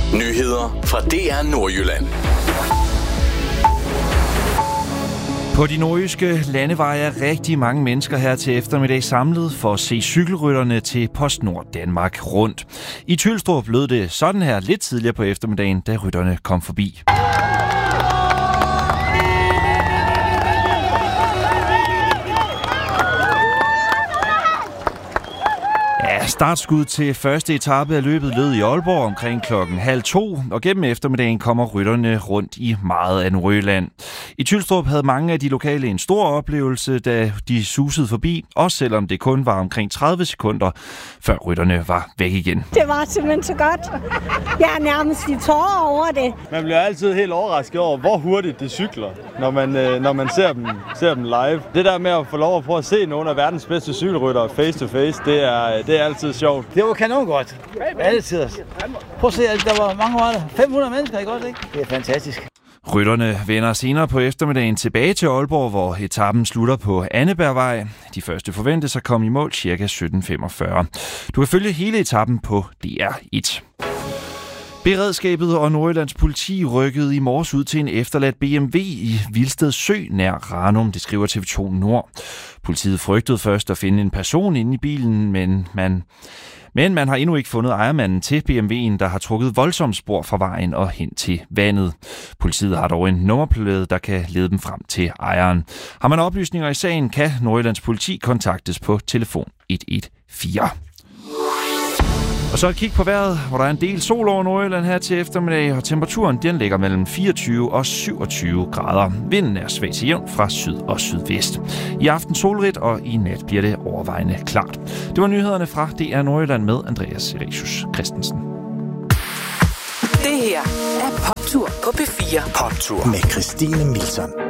Nyheder fra DR Nordjylland. På de nordjyske landeveje er rigtig mange mennesker her til eftermiddag samlet for at se cykelrytterne til PostNord Danmark rundt. I Tylstrup lød det sådan her lidt tidligere på eftermiddagen, da rytterne kom forbi. Startskud til første etape af løbet lød i Aalborg omkring 1:30, og gennem eftermiddagen kommer rytterne rundt i meget af Nordjylland. I Tylstrup havde mange af de lokale en stor oplevelse, da de susede forbi, også selvom det kun var omkring 30 sekunder, før rytterne var væk igen. Det var simpelthen så godt. Jeg er nærmest i tårer over det. Man bliver altid helt overrasket over, hvor hurtigt de cykler, når man ser dem live. Det der med at få lov at prøve at se nogle af verdens bedste cykelryttere face to face, det er altid sjovt. Det var kanon godt. Altid. Prøv at se, der var mange år. 500 mennesker, ikke også, ikke? Det er fantastisk. Rytterne vender senere på eftermiddagen tilbage til Aalborg, hvor etappen slutter på Annebergvej. De første forventes at komme i mål ca. 17:45. Du kan følge hele etappen på DR1. Beredskabet og Nordjyllands politi rykkede i morges ud til en efterladt BMW i Vilsted Sø nær Ranum, det skriver TV2 Nord. Politiet frygtede først at finde en person inde i bilen, men man har endnu ikke fundet ejermanden til BMW'en, der har trukket voldsomt spor fra vejen og hen til vandet. Politiet har dog en nummerplade, der kan lede dem frem til ejeren. Har man oplysninger i sagen, kan Nordjyllands politi kontaktes på telefon 114. Og så et kig på vejret, hvor der er en del sol over Nordjylland her til eftermiddag, og temperaturen den ligger mellem 24 og 27 grader. Vinden er svag til jævn fra syd og sydvest. I aften solrigt, og i nat bliver det overvejende klart. Det var nyhederne fra DR Nordjylland med Andreas Sericius Christensen. Det her er Poptur på P4. Poptur med Christine Milson.